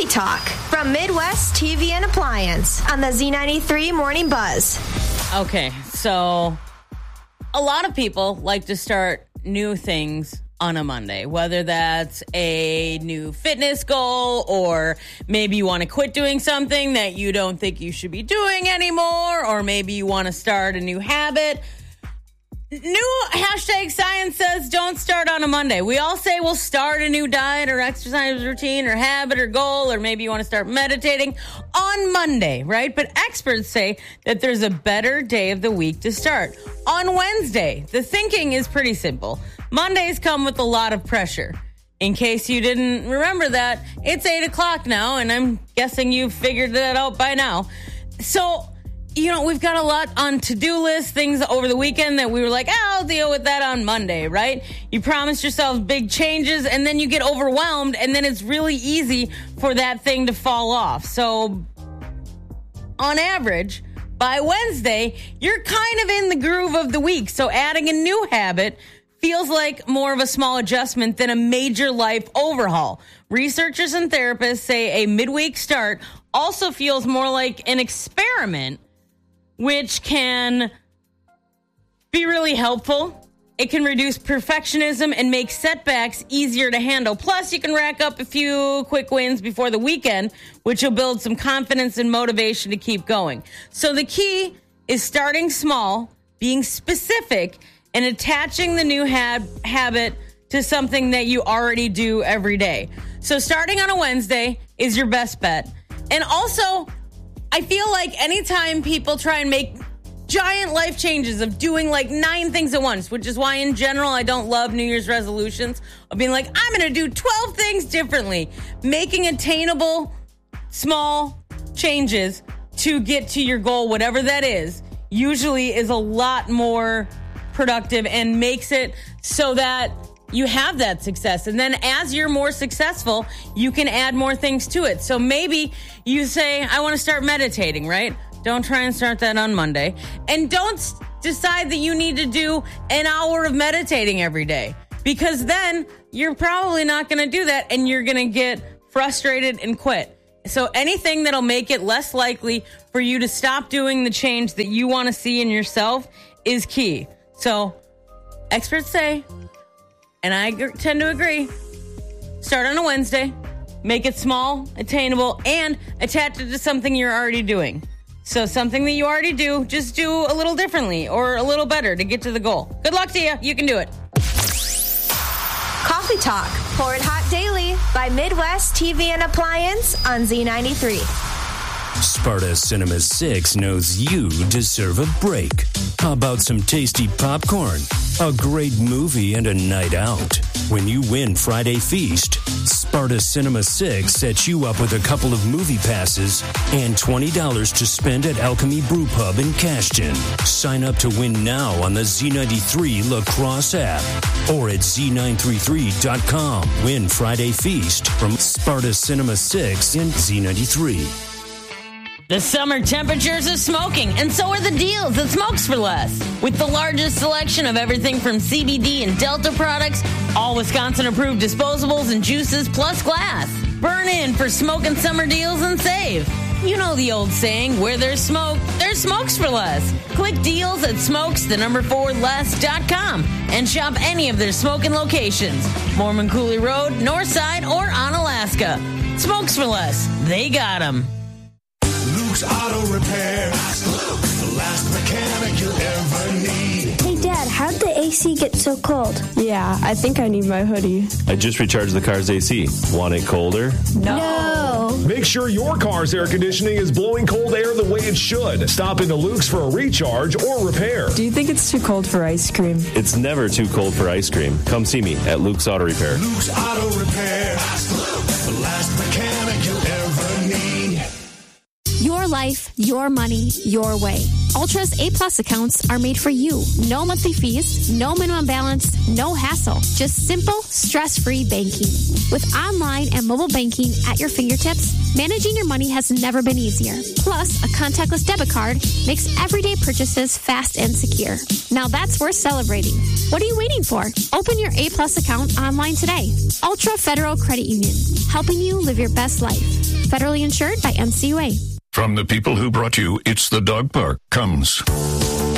Talk from Midwest TV and Appliance on the Z93 Morning Buzz. Okay, so a lot of people like to start new things on a Monday, whether that's a new fitness goal or maybe you want to quit doing something that you don't think you should be doing anymore, or maybe you want to start a new habit. New hashtag science says don't start on a Monday. We all say we'll start a new diet or exercise routine or habit or goal, or maybe you want to start meditating on Monday, right? But experts say that there's a better day of the week to start. On Wednesday, the thinking is pretty simple. Mondays come with a lot of pressure. In case you didn't remember that, it's 8 o'clock now, and I'm guessing you've figured that out by now. So, we've got a lot on to-do lists, things over the weekend that we were like, I'll deal with that on Monday, right? You promised yourself big changes, and then you get overwhelmed, and then it's really easy for that thing to fall off. So, on average, by Wednesday, you're kind of in the groove of the week. So, adding a new habit feels like more of a small adjustment than a major life overhaul. Researchers and therapists say a midweek start also feels more like an experiment, which can be really helpful. It can reduce perfectionism and make setbacks easier to handle. Plus, you can rack up a few quick wins before the weekend, which will build some confidence and motivation to keep going. So the key is starting small, being specific, and attaching the new habit to something that you already do every day. So starting on a Wednesday is your best bet. And also, I feel like anytime people try and make giant life changes of doing like 9 things at once, which is why in general I don't love New Year's resolutions, of being like, I'm going to do 12 things differently. Making attainable small changes to get to your goal, whatever that is, usually is a lot more productive and makes it so that you have that success. And then as you're more successful, you can add more things to it. So maybe you say, I want to start meditating, right? Don't try and start that on Monday. And don't decide that you need to do an hour of meditating every day, because then you're probably not going to do that and you're going to get frustrated and quit. So anything that'll make it less likely for you to stop doing the change that you want to see in yourself is key. So experts say, and I tend to agree, start on a Wednesday, make it small, attainable, and attach it to something you're already doing. So something that you already do, just do a little differently or a little better to get to the goal. Good luck to you. You can do it. Coffee Talk, pour it hot daily by Midwest TV and Appliance on Z93. Sparta Cinema 6 knows you deserve a break. How about some tasty popcorn, a great movie, and a night out? When you win Friday Feast, Sparta Cinema 6 sets you up with a couple of movie passes and $20 to spend at Alchemy Brew Pub in Cashton. Sign up to win now on the Z93 Lacrosse app or at Z933.com. Win Friday Feast from Sparta Cinema 6 in Z93. The summer temperatures are smoking, and so are the deals at Smokes for Less. With the largest selection of everything from CBD and Delta products, all Wisconsin-approved disposables and juices, plus glass. Burn in for smoking summer deals and save. You know the old saying, where there's smoke, there's Smokes for Less. Click deals at smokes4less.com and shop any of their smoking locations. Mormon Cooley Road, Northside, or on Alaska. Smokes for Less. They got 'em. Luke's Auto Repair. Ask Luke, the last mechanic you'll ever need. Hey, Dad, how'd the AC get so cold? Yeah, I think I need my hoodie. I just recharged the car's AC. Want it colder? No. Make sure your car's air conditioning is blowing cold air the way it should. Stop into Luke's for a recharge or repair. Do you think it's too cold for ice cream? It's never too cold for ice cream. Come see me at Luke's Auto Repair. Luke's Auto Repair. Ask Luke, the last mechanic you'll ever need. Your life, your money, your way. Ultra's A-Plus accounts are made for you. No monthly fees, no minimum balance, no hassle. Just simple, stress-free banking. With online and mobile banking at your fingertips, managing your money has never been easier. Plus, a contactless debit card makes everyday purchases fast and secure. Now that's worth celebrating. What are you waiting for? Open your A-Plus account online today. Ultra Federal Credit Union, helping you live your best life. Federally insured by NCUA. From the people who brought you It's the Dog Park comes